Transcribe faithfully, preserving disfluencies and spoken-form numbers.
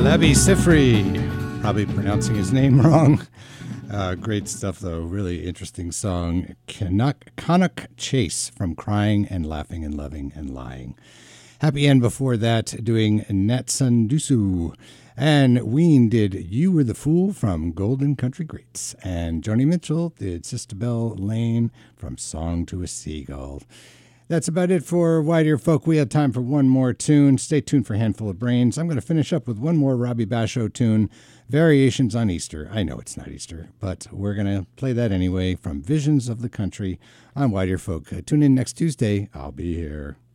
Labi Siffre, probably pronouncing his name wrong. Uh, great stuff, though. Really interesting song. Canuck Chase from Crying and Laughing and Loving and Lying. Happy End before that, doing Natsandusu. And Ween did You Were the Fool from Golden Country Greats. And Joni Mitchell did Sister Bell Lane from Song to a Seagull. That's about it for Wide Ear Folk. We have time for one more tune. Stay tuned for Handful of Brains. I'm going to finish up with one more Robbie Basho tune, Variations on Easter. I know it's not Easter, but we're going to play that anyway from Visions of the Country on Wide Ear Folk. Uh, tune in next Tuesday. I'll be here.